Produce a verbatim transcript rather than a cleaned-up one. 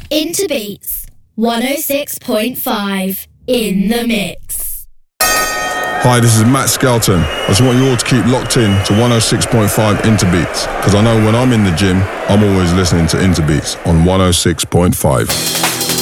Interbeats one oh six point five in the mix. Hi, this is Matt Skelton. I just want you all to keep locked in to one oh six point five Interbeats, because I know when I'm in the gym, I'm always listening to Interbeats on one oh six point five.